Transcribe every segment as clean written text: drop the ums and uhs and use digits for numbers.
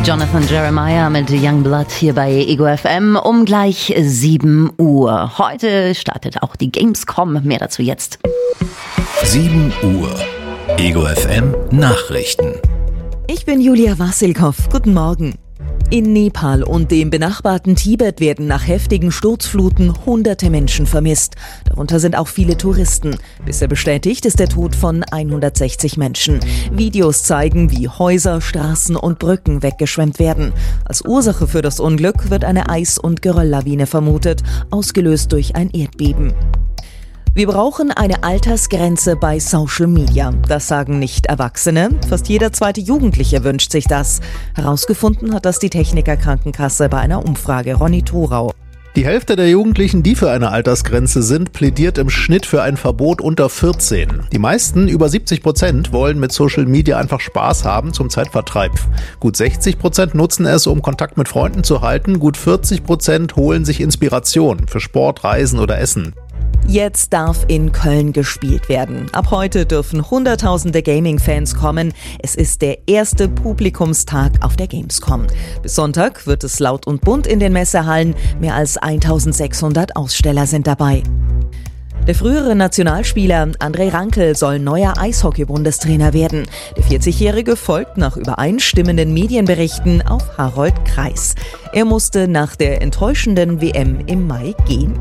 Jonathan Jeremiah mit Youngblood hier bei Ego FM um gleich 7 Uhr. Heute startet auch die Gamescom. Mehr dazu jetzt. 7 Uhr. Ego FM Nachrichten. Ich bin Julia Wassilkow. Guten Morgen. In Nepal und dem benachbarten Tibet werden nach heftigen Sturzfluten hunderte Menschen vermisst. Darunter sind auch viele Touristen. Bisher bestätigt ist der Tod von 160 Menschen. Videos zeigen, wie Häuser, Straßen und Brücken weggeschwemmt werden. Als Ursache für das Unglück wird eine Eis- und Gerölllawine vermutet, ausgelöst durch ein Erdbeben. Wir brauchen eine Altersgrenze bei Social Media. Das sagen nicht Erwachsene. Fast jeder zweite Jugendliche wünscht sich das. Herausgefunden hat das die Techniker Krankenkasse bei einer Umfrage. Ronny Thorau. Die Hälfte der Jugendlichen, die für eine Altersgrenze sind, plädiert im Schnitt für ein Verbot unter 14. Die meisten, über 70%, wollen mit Social Media einfach Spaß haben zum Zeitvertreib. Gut 60% nutzen es, um Kontakt mit Freunden zu halten. Gut 40% holen sich Inspiration für Sport, Reisen oder Essen. Jetzt darf in Köln gespielt werden. Ab heute dürfen Hunderttausende Gaming-Fans kommen. Es ist der erste Publikumstag auf der Gamescom. Bis Sonntag wird es laut und bunt in den Messehallen. Mehr als 1600 Aussteller sind dabei. Der frühere Nationalspieler André Rankel soll neuer Eishockey-Bundestrainer werden. Der 40-Jährige folgt nach übereinstimmenden Medienberichten auf Harold Kreis. Er musste nach der enttäuschenden WM im Mai gehen.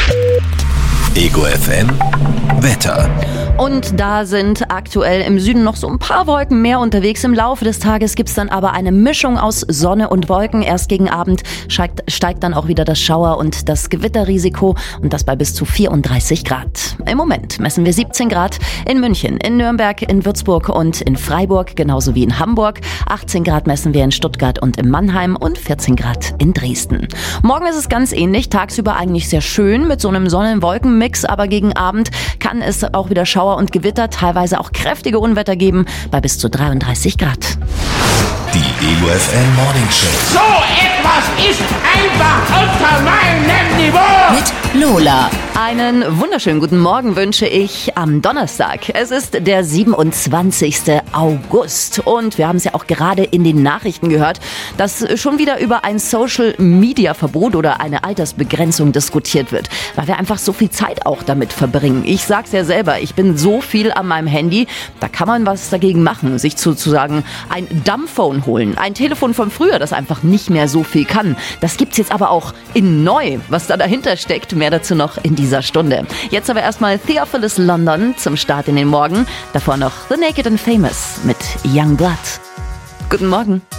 Ego FM Wetter. Und da sind aktuell im Süden noch so ein paar Wolken mehr unterwegs. Im Laufe des Tages gibt's dann aber eine Mischung aus Sonne und Wolken. Erst gegen Abend steigt dann auch wieder das Schauer- und das Gewitterrisiko und das bei bis zu 34 Grad. Im Moment messen wir 17 Grad in München, in Nürnberg, in Würzburg und in Freiburg, genauso wie in Hamburg. 18 Grad messen wir in Stuttgart und in Mannheim und 14 Grad in Dresden. Morgen ist es ganz ähnlich, tagsüber eigentlich sehr schön mit so einem Sonnen-Wolken-Mix, aber gegen Abend kann es auch wieder Schauer und Gewitter, teilweise auch kräftige Unwetter geben, bei bis zu 33 Grad. Die Ego FM Morning Show. So etwas ist einfach unter meinem Niveau. Mit Lola. Einen wunderschönen guten Morgen wünsche ich am Donnerstag. Es ist der 27. August und wir haben es ja auch gerade in den Nachrichten gehört, dass schon wieder über ein Social-Media-Verbot oder eine Altersbegrenzung diskutiert wird, weil wir einfach so viel Zeit auch damit verbringen. Ich sag's ja selber, ich bin so viel an meinem Handy, da kann man was dagegen machen, sich sozusagen ein Dumbphone holen, ein Telefon von früher, das einfach nicht mehr so viel kann. Das gibt's jetzt aber auch in neu, was da dahinter steckt, mehr dazu noch in dieser Stunde. Jetzt aber erstmal Theophilus London zum Start in den Morgen. Davor noch The Naked and Famous mit Youngblood. Guten Morgen.